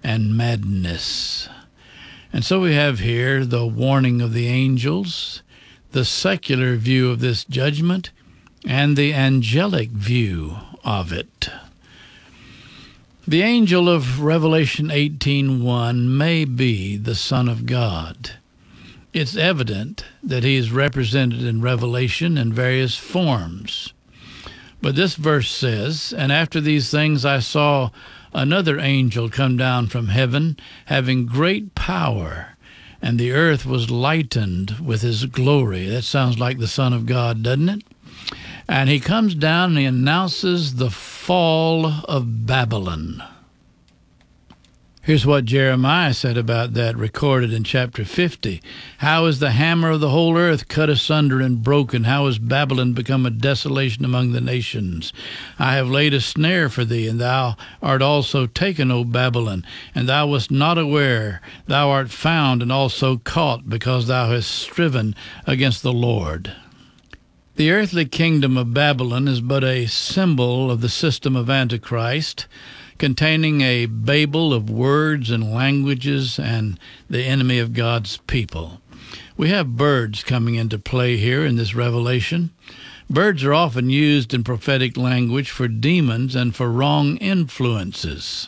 and madness. And so we have here the warning of the angels, the secular view of this judgment, and the angelic view of it. The angel of Revelation 18:1 may be the Son of God. It's evident that he is represented in Revelation in various forms. But this verse says, "And after these things I saw another angel come down from heaven, having great power, and the earth was lightened with his glory." That sounds like the Son of God, doesn't it? And he comes down and he announces the fall of Babylon. Here's what Jeremiah said about that, recorded in chapter 50. "How is the hammer of the whole earth cut asunder and broken? How is Babylon become a desolation among the nations? I have laid a snare for thee, and thou art also taken, O Babylon, and thou wast not aware. Thou art found and also caught, because thou hast striven against the Lord." The earthly kingdom of Babylon is but a symbol of the system of Antichrist, containing a Babel of words and languages and the enemy of God's people. We have birds coming into play here in this revelation. Birds are often used in prophetic language for demons and for wrong influences.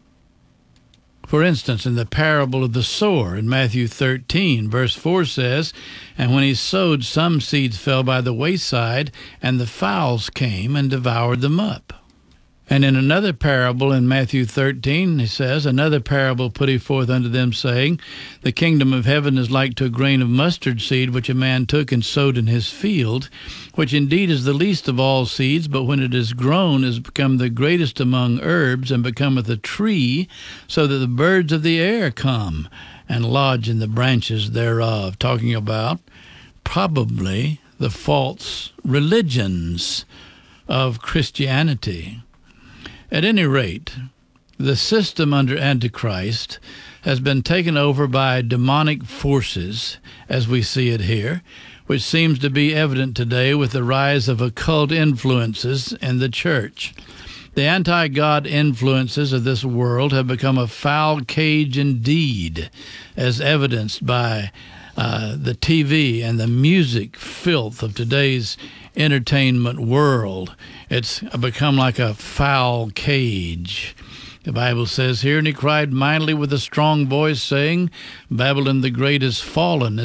For instance, in the parable of the sower in Matthew 13, verse 4 says, "And when he sowed, some seeds fell by the wayside, and the fowls came and devoured them up." And in another parable in Matthew 13, he says, "Another parable put he forth unto them, saying, The kingdom of heaven is like to a grain of mustard seed, which a man took and sowed in his field, which indeed is the least of all seeds, but when it is grown is become the greatest among herbs, and becometh a tree, so that the birds of the air come and lodge in the branches thereof." Talking about probably the false religions of Christianity. At any rate, the system under Antichrist has been taken over by demonic forces, as we see it here, which seems to be evident today with the rise of occult influences in the church. The anti-God influences of this world have become a foul cage indeed, as evidenced by the TV and the music filth of today's entertainment world. It's become like a foul cage. The Bible says here, "And he cried mightily with a strong voice, saying, Babylon the great is fallen,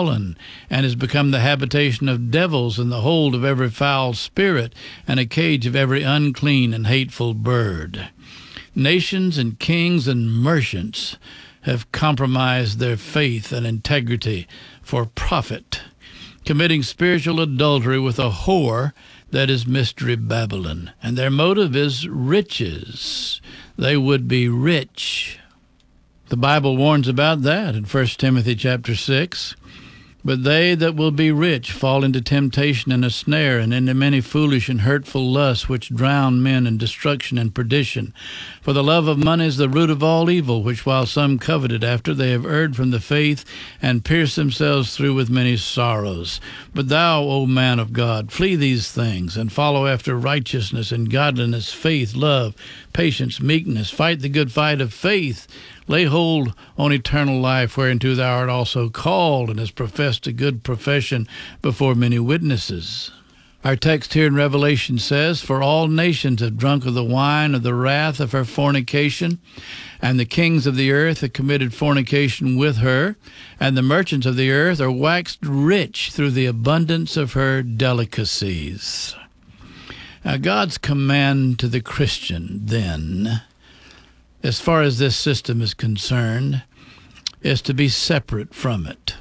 and is become the habitation of devils, and the hold of every foul spirit, and a cage of every unclean and hateful bird." Nations and kings and merchants have compromised their faith and integrity for profit, committing spiritual adultery with a whore that is Mystery Babylon. And their motive is riches. They would be rich. The Bible warns about that in 1 Timothy chapter 6. "But they that will be rich fall into temptation and a snare, and into many foolish and hurtful lusts, which drown men in destruction and perdition. For the love of money is the root of all evil, which while some coveted after, they have erred from the faith, and pierced themselves through with many sorrows. But thou, O man of God, flee these things, and follow after righteousness and godliness, faith, love, patience, meekness. Fight the good fight of faith. Lay hold on eternal life, whereunto thou art also called, and hast professed a good profession before many witnesses." Our text here in Revelation says, "For all nations have drunk of the wine of the wrath of her fornication, and the kings of the earth have committed fornication with her, and the merchants of the earth are waxed rich through the abundance of her delicacies." Now, God's command to the Christian, then, as far as this system is concerned, is to be separate from it.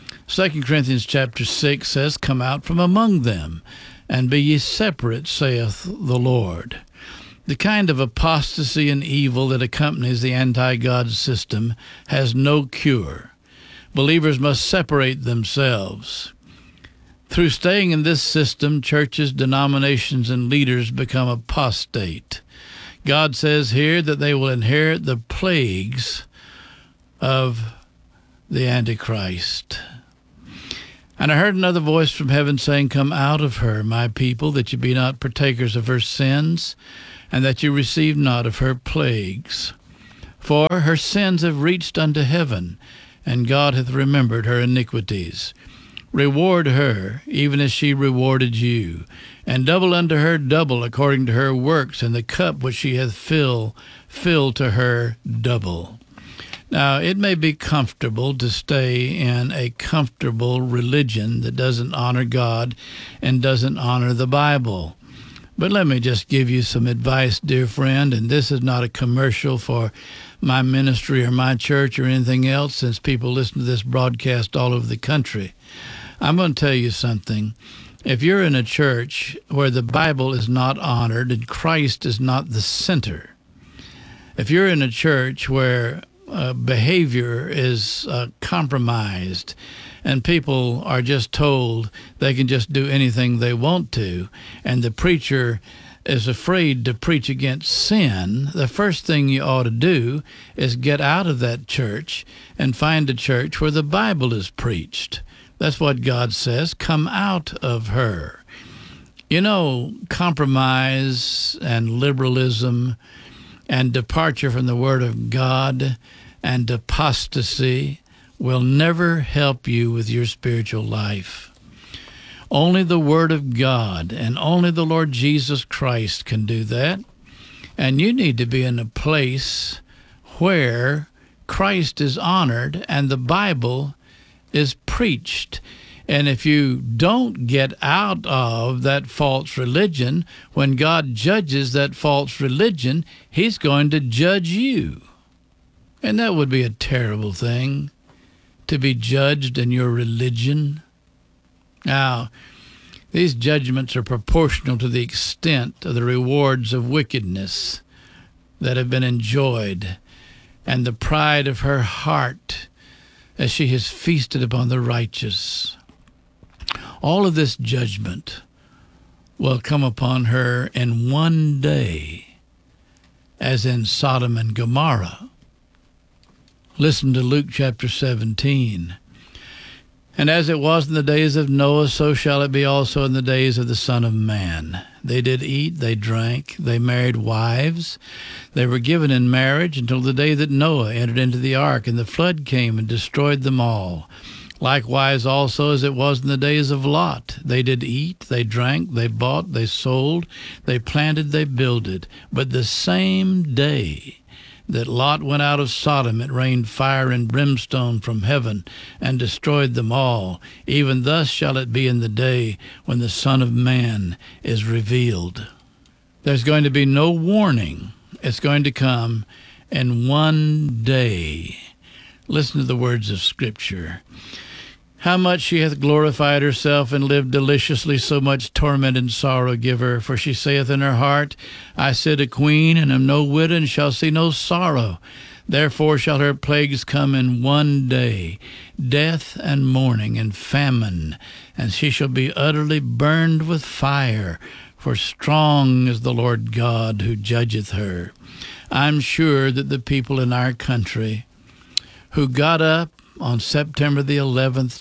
2 Corinthians chapter 6 says, "Come out from among them, and be ye separate, saith the Lord." The kind of apostasy and evil that accompanies the anti-God system has no cure. Believers must separate themselves. Through staying in this system, churches, denominations, and leaders become apostate. God says here that they will inherit the plagues of the Antichrist. "And I heard another voice from heaven saying, Come out of her, my people, that ye be not partakers of her sins, and that ye receive not of her plagues. For her sins have reached unto heaven, and God hath remembered her iniquities. Reward her, even as she rewarded you, and double unto her double according to her works, and the cup which she hath filled to her double. Now, it may be comfortable to stay in a comfortable religion that doesn't honor God and doesn't honor the Bible. But let me just give you some advice, dear friend, and this is not a commercial for my ministry or my church or anything else, since people listen to this broadcast all over the country. I'm going to tell you something. If you're in a church where the Bible is not honored and Christ is not the center, if you're in a church where behavior is compromised and people are just told they can just do anything they want to, and the preacher is afraid to preach against sin, the first thing you ought to do is get out of that church and find a church where the Bible is preached. That's what God says. Come out of her. You know, compromise and liberalism and departure from the Word of God and apostasy will never help you with your spiritual life. Only the Word of God and only the Lord Jesus Christ can do that. And you need to be in a place where Christ is honored and the Bible is preached. And if you don't get out of that false religion, when God judges that false religion, He's going to judge you. And that would be a terrible thing, to be judged in your religion. Now, these judgments are proportional to the extent of the rewards of wickedness that have been enjoyed, and the pride of her heart as she has feasted upon the righteous. All of this judgment will come upon her in one day, as in Sodom and Gomorrah. Listen to Luke chapter 17. And as it was in the days of Noah, so shall it be also in the days of the Son of Man. They did eat, they drank, they married wives. They were given in marriage until the day that Noah entered into the ark, and the flood came and destroyed them all. Likewise also as it was in the days of Lot. They did eat, they drank, they bought, they sold, they planted, they builded. But the same day that Lot went out of Sodom, it rained fire and brimstone from heaven and destroyed them all. Even thus shall it be in the day when the Son of Man is revealed. There's going to be no warning. It's going to come in one day. Listen to the words of Scripture. How much she hath glorified herself and lived deliciously, so much torment and sorrow give her. For she saith in her heart, I sit a queen, and am no widow, and shall see no sorrow. Therefore shall her plagues come in one day, death and mourning and famine, and she shall be utterly burned with fire. For strong is the Lord God who judgeth her. I'm sure that the people in our country who got up on September the 11th,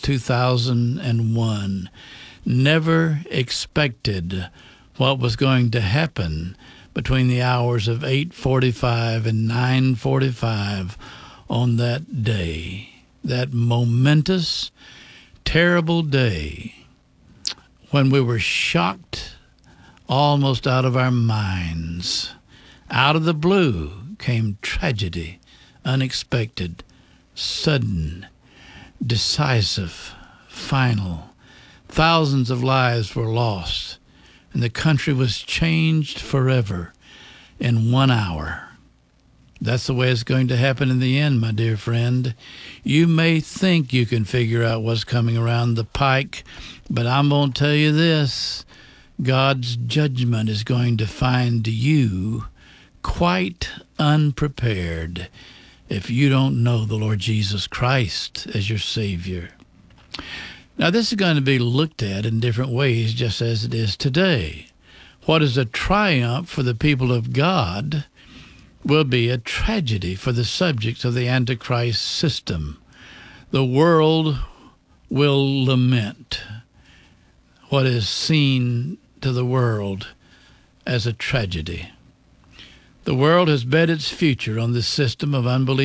2001, never expected what was going to happen between the hours of 8:45 and 9:45 on that day, that momentous, terrible day when we were shocked almost out of our minds. Out of the blue came tragedy, unexpected, sudden, decisive, final. Thousands of lives were lost, and the country was changed forever in 1 hour. That's the way it's going to happen in the end, my dear friend. You may think you can figure out what's coming around the pike, but I'm going to tell you this. God's judgment is going to find you quite unprepared if you don't know the Lord Jesus Christ as your Savior. Now, this is going to be looked at in different ways, just as it is today. What is a triumph for the people of God will be a tragedy for the subjects of the Antichrist system. The world will lament what is seen to the world as a tragedy. The world has bet its future on this system of unbelief